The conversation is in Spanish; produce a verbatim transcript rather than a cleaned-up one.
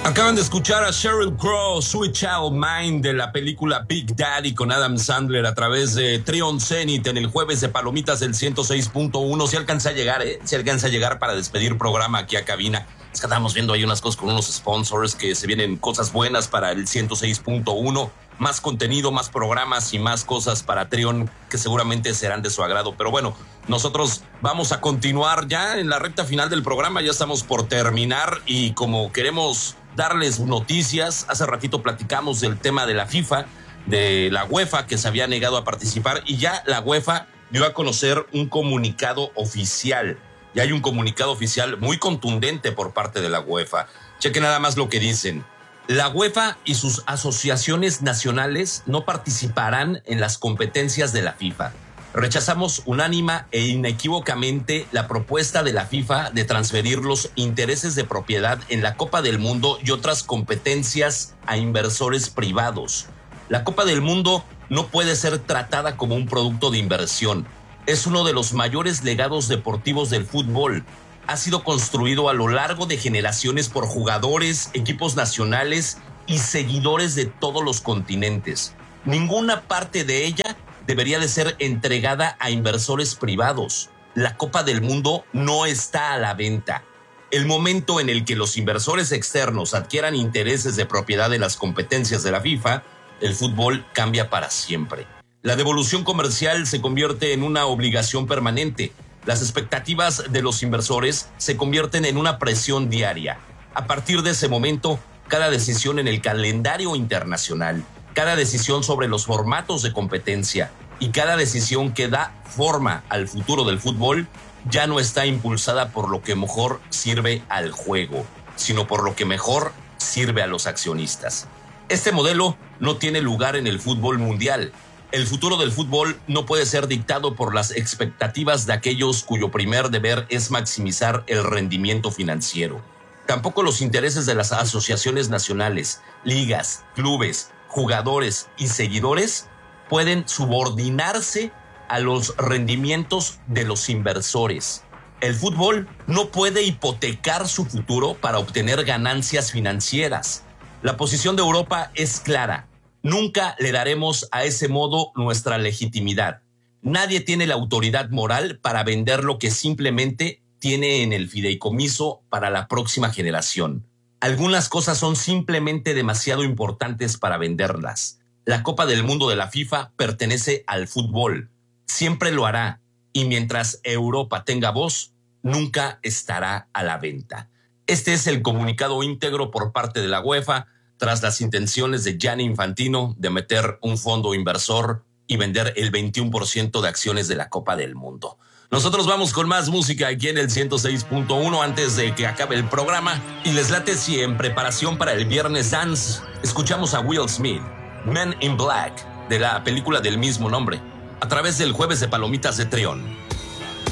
Acaban de escuchar a Sheryl Crow, Sweet Child Mine, de la película Big Daddy con Adam Sandler a través de Trion Zenith en el jueves de Palomitas del ciento seis punto uno. Si alcanza a llegar, ¿eh? Si alcanza a llegar para despedir programa aquí a cabina. Es que estamos viendo ahí unas cosas con unos sponsors que se vienen cosas buenas para el ciento seis punto uno. Más contenido, más programas y más cosas para Trion que seguramente serán de su agrado. Pero bueno, nosotros vamos a continuar ya en la recta final del programa. Ya estamos por terminar y como queremos darles noticias, hace ratito platicamos del tema de la FIFA, de la UEFA que se había negado a participar y ya la UEFA dio a conocer un comunicado oficial. Ya hay un comunicado oficial muy contundente por parte de la UEFA. Cheque nada más lo que dicen. La UEFA y sus asociaciones nacionales no participarán en las competencias de la FIFA. Rechazamos unánima e inequívocamente la propuesta de la FIFA de transferir los intereses de propiedad en la Copa del Mundo y otras competencias a inversores privados. La Copa del Mundo no puede ser tratada como un producto de inversión. Es uno de los mayores legados deportivos del fútbol. Ha sido construido a lo largo de generaciones por jugadores, equipos nacionales y seguidores de todos los continentes. Ninguna parte de ella debería de ser entregada a inversores privados. La Copa del Mundo no está a la venta. El momento en el que los inversores externos adquieran intereses de propiedad de las competencias de la FIFA, el fútbol cambia para siempre. La devolución comercial se convierte en una obligación permanente. Las expectativas de los inversores se convierten en una presión diaria. A partir de ese momento, cada decisión en el calendario internacional, cada decisión sobre los formatos de competencia y cada decisión que da forma al futuro del fútbol ya no está impulsada por lo que mejor sirve al juego, sino por lo que mejor sirve a los accionistas. Este modelo no tiene lugar en el fútbol mundial. El futuro del fútbol no puede ser dictado por las expectativas de aquellos cuyo primer deber es maximizar el rendimiento financiero. Tampoco los intereses de las asociaciones nacionales, ligas, clubes, jugadores y seguidores pueden subordinarse a los rendimientos de los inversores. El fútbol no puede hipotecar su futuro para obtener ganancias financieras. La posición de Europa es clara. Nunca le daremos a ese modo nuestra legitimidad. Nadie tiene la autoridad moral para vender lo que simplemente tiene en el fideicomiso para la próxima generación. Algunas cosas son simplemente demasiado importantes para venderlas. La Copa del Mundo de la FIFA pertenece al fútbol. Siempre lo hará. Y mientras Europa tenga voz, nunca estará a la venta. Este es el comunicado íntegro por parte de la UEFA tras las intenciones de Gianni Infantino de meter un fondo inversor y vender el veintiuno por ciento de acciones de la Copa del Mundo. Nosotros vamos con más música aquí en el ciento seis punto uno antes de que acabe el programa. Y les late si en preparación para el Viernes Dance escuchamos a Will Smith, Men in Black, de la película del mismo nombre, a través del jueves de Palomitas de Trion.